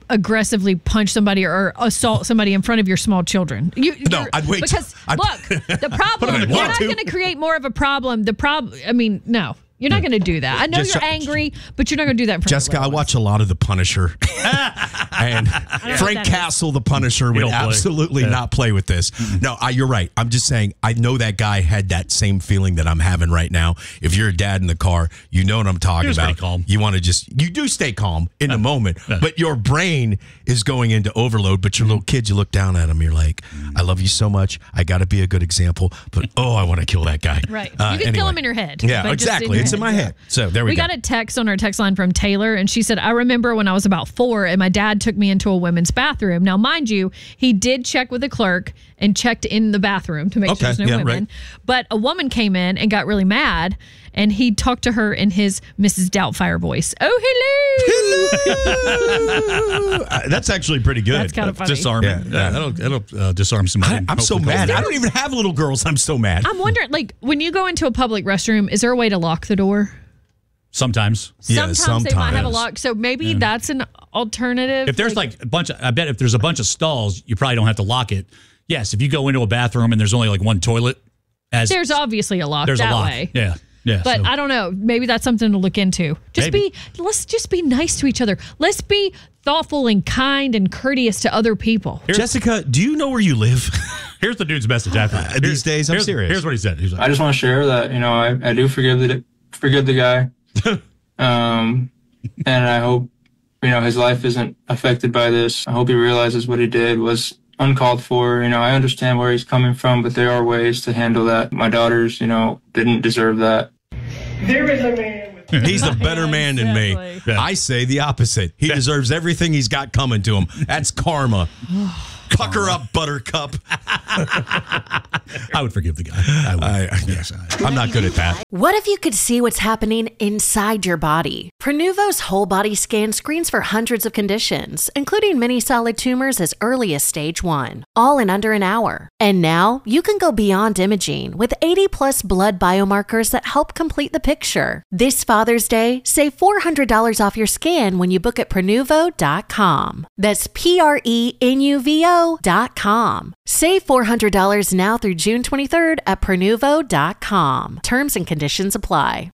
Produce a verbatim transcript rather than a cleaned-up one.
aggressively punch somebody or assault somebody in front of your small children. You, no, I'd wait. Because, I'd, look, the problem, you're not going to create more of a problem. The problem, I mean, no. You're not going to do that. I know Just, you're angry, but you're not going to do that in front Jessica, of I watch a lot of The Punisher. And Frank Castle, The Punisher, would absolutely yeah. not play with this. Mm-hmm. No, I, you're right. I'm just saying, I know that guy had that same feeling that I'm having right now. If you're a dad in the car, you know what I'm talking about. Stay calm. You want to just, you do stay calm in the moment, yeah. but your brain is going into overload. But your little kid, you look down at him, you're like, I love you so much. I got to be a good example, but oh, I want to kill that guy. Right. Uh, you can anyway. kill him in your head. Yeah, exactly. In it's head. in my head. So there we, we go. We got a text on our text line from Taylor, and she said, I remember when I was about four and my dad took me into a women's bathroom. Now, mind you, he did check with the clerk and checked in the bathroom to make okay, sure there's no yeah, women. Right. But a woman came in and got really mad, and he talked to her in his Missus Doubtfire voice. Oh, hello. Hello. uh, that's actually pretty good. That's kind of funny. Disarming. Yeah, yeah, that'll, that'll uh, disarm somebody. I, I'm so mad. I don't even have little girls. I'm so mad. I'm wondering, like, when you go into a public restroom, is there a way to lock the door? Sometimes. Yeah, sometimes, sometimes they might have a lock, so maybe yeah. that's an alternative. If there's like, like a bunch of, I bet if there's a bunch of stalls, you probably don't have to lock it. Yes, if you go into a bathroom and there's only like one toilet, as there's obviously a lock there's that a lock. way. Yeah, yeah. But so. I don't know. Maybe that's something to look into. Just Maybe. be, let's just be nice to each other. Let's be thoughtful and kind and courteous to other people. Here's, Jessica, do you know where you live? Here's the dude's message after uh, these days. I'm here's, serious. Here's what he said. He's like, I just want to share that, you know, I, I do forgive the forgive the guy. Um, and I hope, you know, his life isn't affected by this. I hope he realizes what he did was uncalled for. You know, I understand where he's coming from, but there are ways to handle that. My daughters, you know, didn't deserve that. There is a man with He's a better man than me. Yeah. I say the opposite. He yeah. deserves everything he's got coming to him. That's karma. Cuck her up, buttercup. I would forgive the guy. I would. I, I, yes, I'm not good at that. What if you could see what's happening inside your body? Prenuvo's whole body scan screens for hundreds of conditions, including many solid tumors as early as stage one, all in under an hour. And now you can go beyond imaging with eighty plus blood biomarkers that help complete the picture. This Father's Day, save four hundred dollars off your scan when you book at Prenuvo dot com. That's P R E N U V O dot com. Save four hundred dollars now through June twenty-third at Prenuvo dot com. Terms and conditions apply.